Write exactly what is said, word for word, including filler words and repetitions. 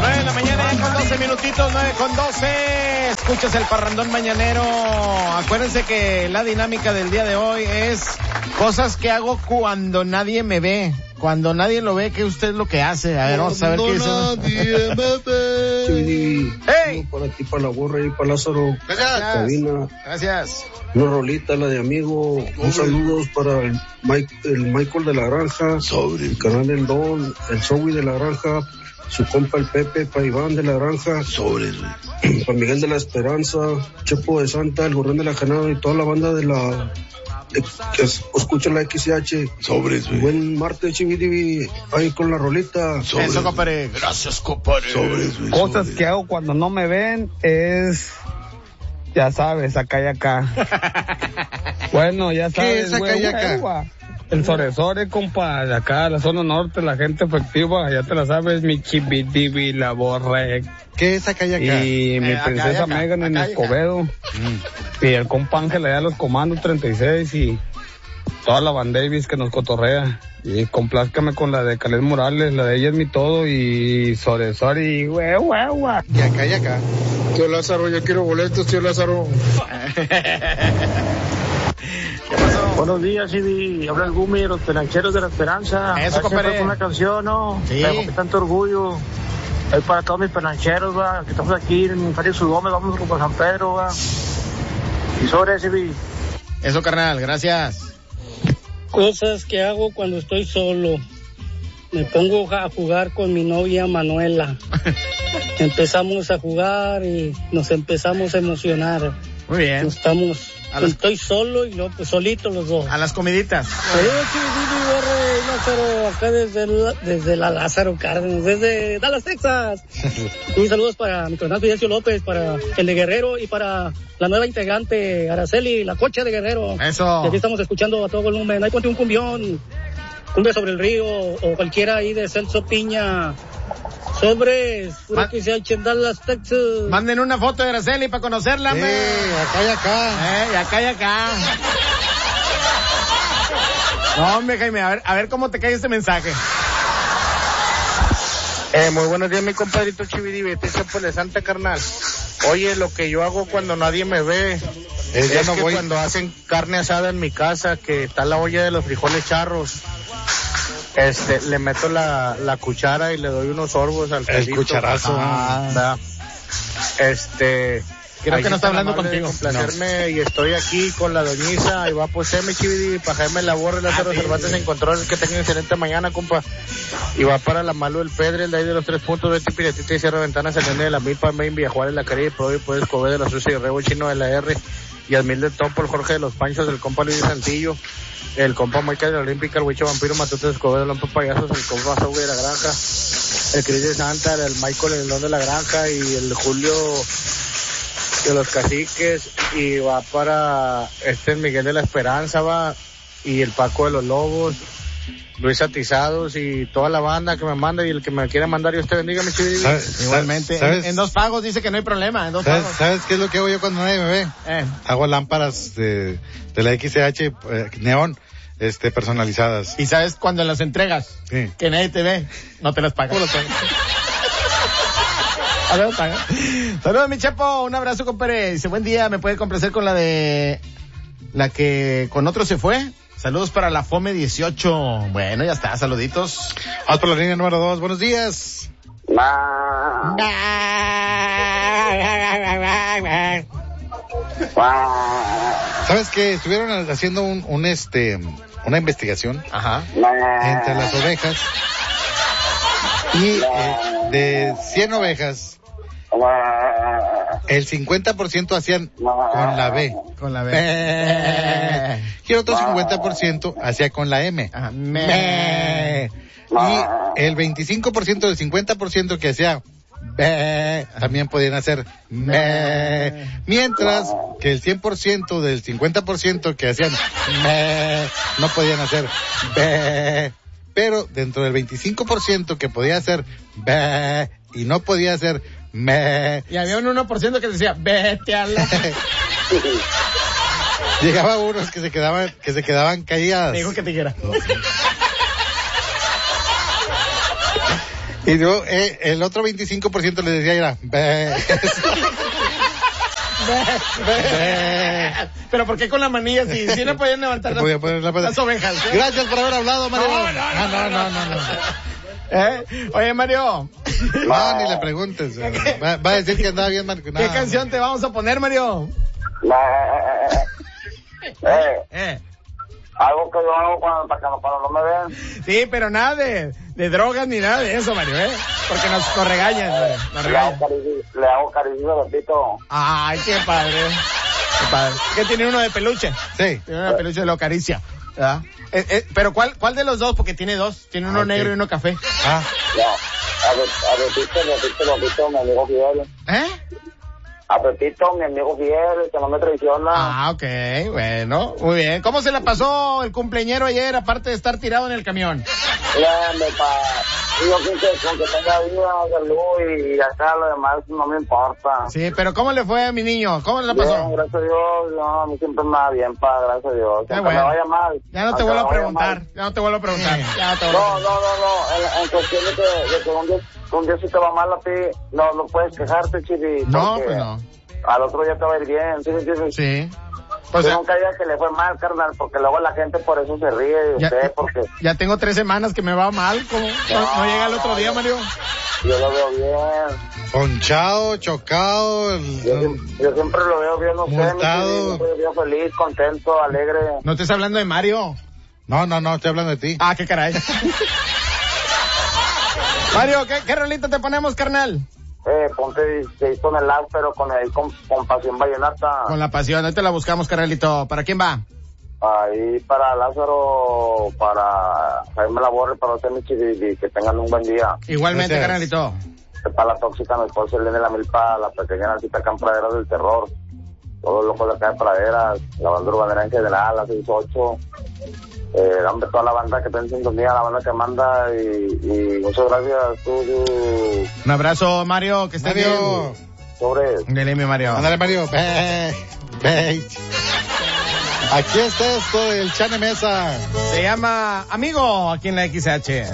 nueve de la mañana con doce minutitos, nueve con doce. Escuchas el parrandón mañanero. Acuérdense que la dinámica del día de hoy es cosas que hago cuando nadie me ve. Cuando nadie lo ve, ¿qué usted es lo que hace? A ver, vamos a ver qué dice. Nadie me ve. Sí, ¡Hey! para ti, para la gorra y para Lázaro. Gracias. Cabina. Gracias. Una rolita, la de amigo. Un saludo para el, Mike, el Michael de la Granja. Sobre. El canal del Don. El Zoe de la Granja. Su compa el Pepe, para Iván de la Granja. Sobre. Para Miguel de la Esperanza. Chepo de Santa, el Gorrión de la Janada y toda la banda de la... que escucha la X H. Sobres, güey. Buen martes, Chividivi, ahí con la rolita. Sobres, eso, compadre. Gracias, compadre. Sobres, güey. Cosas Sobres. que hago cuando no me ven es, ya sabes, acá y acá. Bueno, ya sabes, es acá güey, y acá? güey. El Soresore, compa, de acá, la zona norte, la gente efectiva, ya te la sabes, mi Chividivi, la Borre. ¿Qué es acá y acá? Y mi Eh, acá y princesa acá, Megan en acá y acá. Escobedo. Mm. Y el compa Ángel allá los comandos treinta y seis y toda la Van Davis que nos cotorrea. Y complázcame con la de Caled Morales, la de ella es mi todo y Soresore y güey, güey, güey. Y acá y acá. Tío Lázaro, yo quiero boletos, tío Lázaro. ¿Qué pasó? Buenos días, Chivi. Habla el Gumi de los Pelancheros de la Esperanza. Eso, A ver si compadre. fue con una canción, ¿no? Sí. Pero con tanto orgullo. Ahí para todos mis pelancheros, va, que estamos aquí en Feria Sudome, vamos con San Pedro, va. Y sobre, Chivi. Eso, carnal, gracias. Cosas que hago cuando estoy solo. Me pongo a jugar con mi novia Manuela. Empezamos a jugar y nos empezamos a emocionar. Muy bien. Estamos, A las- estoy solo y luego pues solitos los dos. A las comiditas. Saludos, Chividini, Borre, Lázaro, acá desde la, desde la Lázaro Cárdenas, desde Dallas, Texas. Y saludos para mi coronel Fidencio López, para el de Guerrero y para la nueva integrante Araceli, la cocha de Guerrero. Eso. Y aquí estamos escuchando a todo volumen. Ahí ponte un cumbión, cumbia sobre el río o cualquiera ahí de Celso Piña. Sobres, puro Ma- que sea en Dallas, Texas. Manden una foto de Araceli para conocerla, Sí, hombre. acá y acá. Eh, y acá y acá. No, hombre, Jaime, a ver, a ver cómo te cae este mensaje. Eh, muy buenos días, mi compadrito Chividivi, te por de Santa, carnal. Oye, lo que yo hago cuando nadie me ve Eh, ya es no que voy. cuando hacen carne asada en mi casa, que está la olla de los frijoles charros, este, le meto la, la cuchara y le doy unos sorbos al El caldito. cucharazo. Ah, ¿verdad? Este... Creo ahí que no está tan hablando amable de contigo. complacerme y estoy aquí con la doñiza. Ahí va, pues, mi Chividivi, para Jaime Laborre, Lázaro Cervantes en control. Que tengan excelente mañana, compa. Y va para la Malo del Pedre, el de ahí de los tres puntos, Betty Piretita y Cierra Ventanas, el nene de la Milpa, Main, Villajuárez, la Calle, Provi, pues, Escobedo de la Sucia y Rebo, Chino de la R, y Admil del Topo, el Jorge de los Panchos, el compa Luis Santillo, el compa Moica de la Olímpica, el Huicho Vampiro, Matute de Escobedo, el Lompa Payasos, el compa Saúl de la Granja, el Cris de Santa, el Michael, el Don de la Granja, y el Julio de los Caciques, y va para este Miguel de la Esperanza, va, y el Paco de los Lobos, Luis Atizados y toda la banda que me manda y el que me quiera mandar, Dios te bendiga, mi Chividivi. ¿Sabes? Igualmente. ¿Sabes? En, en dos pagos dice que no hay problema, en dos ¿Sabes, pagos. ¿Sabes qué es lo que hago yo cuando nadie me ve? Eh, Hago lámparas de, de la X H eh, neón, este, personalizadas. y sabes cuando las entregas, Sí. que nadie te ve, no te las pagas. A ver, paga. Saludos, mi Chepo, un abrazo, compadre. Dice, buen día, ¿me puede complacer con la de la que con otro se fue? Saludos para la Fome dieciocho. Bueno, ya está, saluditos. Vamos por la línea número dos. Buenos días. ¿Sabes qué? Estuvieron haciendo un, un este, una investigación Ajá. entre las ovejas y eh, de cien ovejas, el cincuenta por ciento hacían con la B. Con la B. Me. Y el otro cincuenta por ciento hacía con la M. Ajá. Me. Me. Y el veinticinco por ciento del cincuenta por ciento que hacía be, también podían hacer me. Mientras que el cien por ciento del cincuenta por ciento que hacían me, no podían hacer be. Pero dentro del veinticinco por ciento que podía hacer be y no podía hacer me, Y había un uno por ciento que decía, vete a la... llegaba unos que se quedaban, que se quedaban calladas. Me dijo que te quiera. Y yo, eh, el otro veinticinco por ciento le decía, era, ve. Pero ¿por qué con la manilla? Si, si no podían levantar las, podía poner la las ovejas. ¿Eh? Gracias por haber hablado, Mario. No, no, no, ah, no, no, no, no. ¿Eh? Oye, Mario. No, ni le preguntes. Va, va a decir que andaba bien, Mario. ¿Qué no. canción te vamos a poner, Mario? eh. Eh. Algo que yo hago cuando, para que no, cuando no me vean. Sí, pero nada de, de drogas ni nada de eso, Mario, ¿eh? Porque nos, nos regañan, Mario, nos le, regañan. Hago cariño, le hago cariño a Betito. Ay, qué padre. Qué padre. ¿Qué tiene uno de peluche? Sí. Tiene una peluche de lo acaricia. ¿Verdad? Eh, eh, pero ¿cuál, ¿cuál de los dos? Porque tiene dos. Tiene uno okay. negro y uno café. Ah. No. A Betito, Betito, Betito, mi amigo Fidel. ¿Eh? A Pepito, mi amigo Fidel, que no me traiciona. Ah, ok, bueno, muy bien. ¿Cómo se la pasó el cumpleañero ayer, aparte de estar tirado en el camión? Grande, pa. Yo creo que con que tenga vida, salud y acá lo demás no me importa. Sí, pero ¿cómo le fue a mi niño? ¿Cómo le pasó? Bien, gracias a Dios, no, a mí siempre me va bien, pa, gracias a Dios. Qué bueno. Me vaya mal. Ya no te vuelvo a preguntar, ya no te vuelvo a preguntar. Ya no, te vuelvo no, a preguntar. no, no, no, en, en cuestión de que, de que un día, un día si te va mal a ti, no, no puedes quejarte, Chibi. No, pues no. Al otro día te va a ir bien, ¿sí me entiendes? Sí. Pues yo nunca diga que le fue mal, carnal, porque luego la gente por eso se ríe de ya, usted, porque... Ya tengo tres semanas que me va mal, ¿cómo? No, no, no llega el otro día, Mario. Yo lo veo bien. Ponchado, chocado. Yo, yo siempre lo veo bien, no sé, yo lo veo feliz, contento, alegre. ¿No estás hablando de Mario? No, no, no, estoy hablando de ti. Ah, qué caray. Mario, ¿qué, qué rolita te ponemos, carnal? Eh, ponte dieciséis toneladas, pero con, el, con, con pasión vallenata. Con la pasión, ahí te la buscamos, carnalito. ¿Para quién va? Ahí para Lázaro, para Jaime Laborre, para usted, y que tengan un buen día. Igualmente, carnalito. Para la tóxica, mi esposa Elena la Milpa, la pequeña Nacita Campraderas del Terror, todos los locos de acá de Praderas, la banda urbanera en general, la seis ocho. Eh, dame toda la banda que está en sintonía, la banda que manda y, y muchas gracias, tú, tú. Un abrazo, Mario, que estés Mario. bien. Sobre. Dale, mi Mario. Ándale, Mario. Be, be. Aquí está esto del Chane Mesa. Se llama Amigo aquí en la X H.